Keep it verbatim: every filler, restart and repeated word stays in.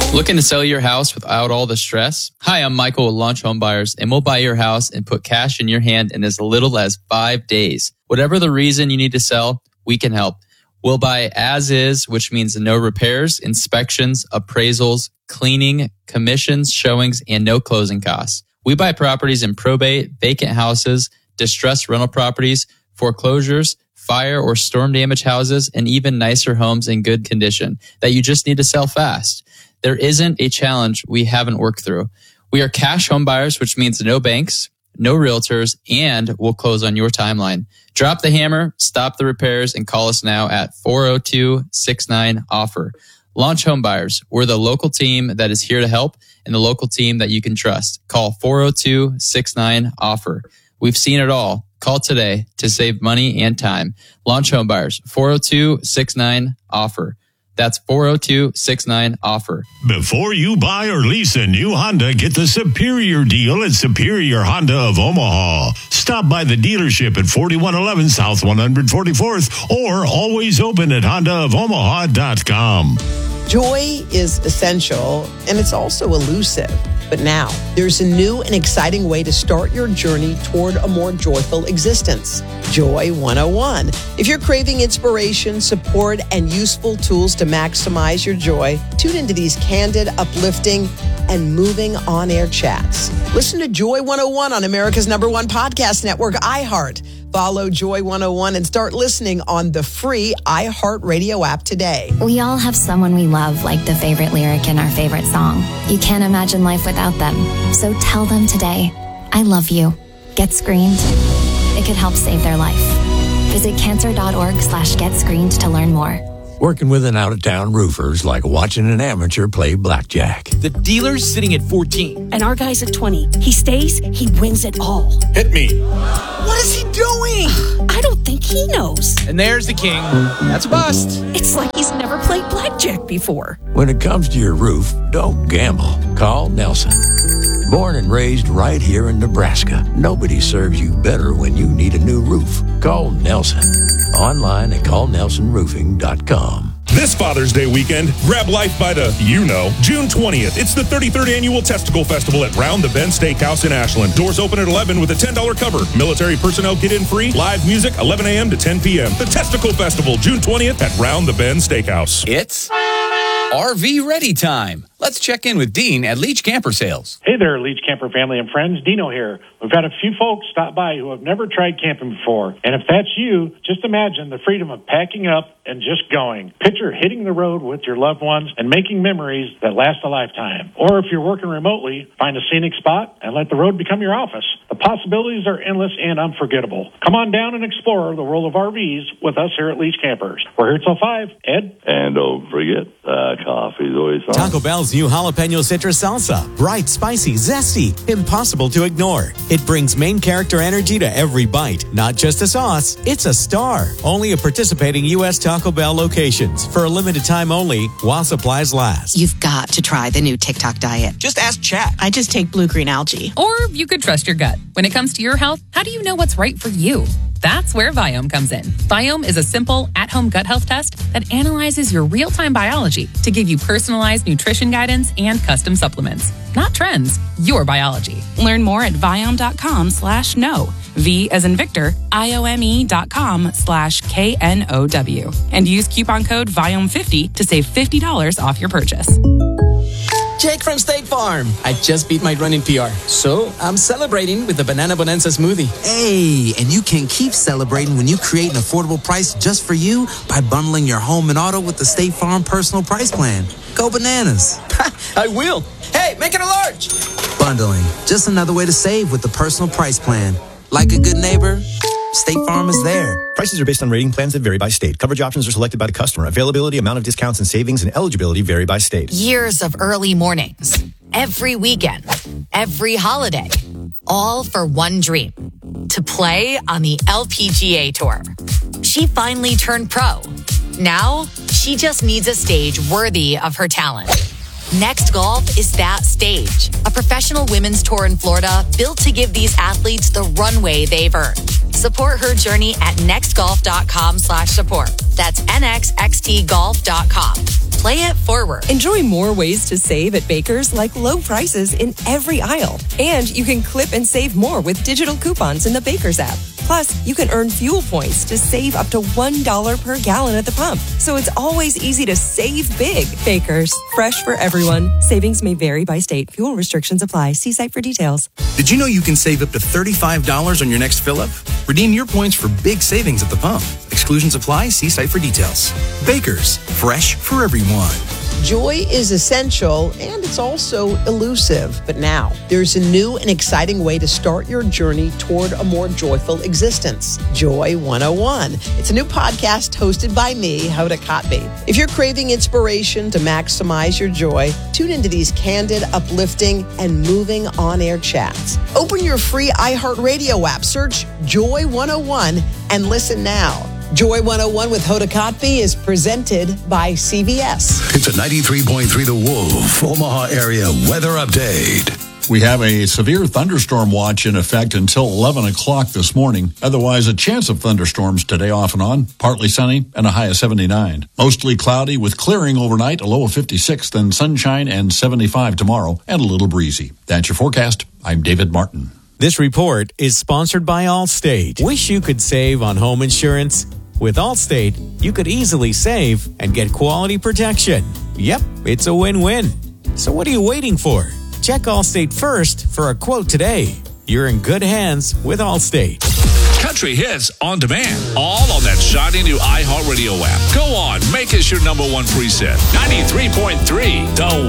Looking to sell your house without all the stress? Hi, I'm Michael with Launch Home Buyers, and we'll buy your house and put cash in your hand in as little as five days. Whatever the reason you need to sell, we can help. We'll buy as is, which means no repairs, inspections, appraisals, cleaning, commissions, showings, and no closing costs. We buy properties in probate, vacant houses, distressed rental properties, foreclosures, fire or storm damage houses, and even nicer homes in good condition that you just need to sell fast. There isn't a challenge we haven't worked through. We are cash home buyers, which means no banks, no realtors, and we'll close on your timeline. Drop the hammer, stop the repairs, and call us now at four oh two, six nine, offer. Launch Home Buyers. We're the local team that is here to help and the local team that you can trust. Call four oh two, six nine, offer. We've seen it all. Call today to save money and time. Launch Home Buyers, four oh two, six nine, offer. That's four oh two, six nine, offer. Before you buy or lease a new Honda, get the superior deal at Superior Honda of Omaha. Stop by the dealership at forty-one eleven South one hundred forty-fourth or always open at honda of omaha dot com. Joy is essential, and it's also elusive. But now, there's a new and exciting way to start your journey toward a more joyful existence. Joy one oh one. If you're craving inspiration, support, and useful tools to maximize your joy, tune into these candid, uplifting, and moving on-air chats. Listen to Joy one oh one on America's number one podcast network, iHeart. Follow Joy one oh one and start listening on the free iHeartRadio app today. We all have someone we love, like the favorite lyric in our favorite song. You can't imagine life without them. So tell them today, I love you. Get screened. It could help save their life. Visit cancer.org slash get screened to learn more. Working with an out-of-town roofer is like watching an amateur play blackjack. The dealer's sitting at fourteen. And our guy's at twenty. He stays, he wins it all. Hit me. What is he doing? I don't think he knows. And there's the king. That's a bust. It's like he's never played blackjack before. When it comes to your roof, don't gamble. Call Nelson. Born and raised right here in Nebraska, nobody serves you better when you need a new roof. Call Nelson. Online at call nelson roofing dot com. This Father's Day weekend, grab life by the, you know, June twentieth. It's the thirty-third Annual Testicle Festival at Round the Bend Steakhouse in Ashland. Doors open at eleven with a ten dollars cover. Military personnel get in free. Live music, eleven a.m. to ten p.m. The Testicle Festival, June twentieth at Round the Bend Steakhouse. It's R V ready time. Let's check in with Dean at Leach Camper Sales. Hey there, Leach Camper family and friends. Dino here. We've had a few folks stop by who have never tried camping before. And if that's you, just imagine the freedom of packing up and just going. Picture hitting the road with your loved ones and making memories that last a lifetime. Or if you're working remotely, find a scenic spot and let the road become your office. The possibilities are endless and unforgettable. Come on down and explore the world of R Vs with us here at Leach Campers. We're here till five. Ed? And don't forget, uh, coffee's always on. Taco Bell's new jalapeno citrus salsa. Bright, spicy, zesty, impossible to ignore. It brings main character energy to every bite. Not just a sauce, it's a star. Only at participating U S Taco Bell locations. For a limited time only, while supplies last. You've got to try the new TikTok diet. Just ask Chat. I just take blue-green algae. Or you could trust your gut. When it comes to your health, how do you know what's right for you? That's where Viome comes in. Viome is a simple, at-home gut health test that analyzes your real-time biology to give you personalized nutrition guidance and custom supplements. Not trends, your biology. Learn more at Viome.com slash no. V as in Victor, I-O-M-E dot com slash K N O W. And use coupon code Viome fifty to save fifty dollars off your purchase. Jake from State Farm. I just beat my running P R, so I'm celebrating with the Banana Bonanza smoothie. Hey, and you can keep celebrating when you create an affordable price just for you by bundling your home and auto with the State Farm Personal Price Plan. Go bananas. I will. Hey, make it a large. Bundling, just another way to save with the Personal Price Plan. Like a good neighbor, State Farm is there. Prices are based on rating plans that vary by state. Coverage options are selected by the customer. Availability, amount of discounts and savings, and eligibility vary by state. Years of early mornings, every weekend, every holiday, all for one dream, to play on the L P G A Tour. She finally turned pro. Now, she just needs a stage worthy of her talent. Next Golf is that stage, a professional women's tour in Florida built to give these athletes the runway they've earned. Support her journey at nextgolf.com slash support. That's nxxtgolf dot com. Play it forward. Enjoy more ways to save at Baker's, like low prices in every aisle. And you can clip and save more with digital coupons in the Baker's app. Plus, you can earn fuel points to save up to one dollar per gallon at the pump. So it's always easy to save big. Baker's, fresh for everyone. Savings may vary by state. Fuel restrictions apply. See site for details. Did you know you can save up to thirty-five dollars on your next fill-up? Redeem your points for big savings at the pump. Exclusions apply. See site for details. Baker's, fresh for everyone. Joy is essential and it's also elusive. But now there's a new and exciting way to start your journey toward a more joyful existence. Joy one oh one. It's a new podcast hosted by me, Hoda Kotb. If you're craving inspiration to maximize your joy, tune into these candid, uplifting, and moving on-air chats. Open your free iHeartRadio app, search Joy one oh one, and listen now. Joy one oh one with Hoda Kotb is presented by C V S. It's a ninety-three point three The Wolf, Omaha area weather update. We have a severe thunderstorm watch in effect until eleven o'clock this morning. Otherwise, a chance of thunderstorms today off and on. Partly sunny and a high of seventy-nine. Mostly cloudy with clearing overnight, a low of fifty-six, then sunshine and seventy-five tomorrow, and a little breezy. That's your forecast. I'm David Martin. This report is sponsored by Allstate. Wish you could save on home insurance? With Allstate, you could easily save and get quality protection. Yep, it's a win-win. So what are you waiting for? Check Allstate first for a quote today. You're in good hands with Allstate. Country hits on demand, all on that shiny new iHeartRadio app. Go on, make us your number one preset. ninety-three point three The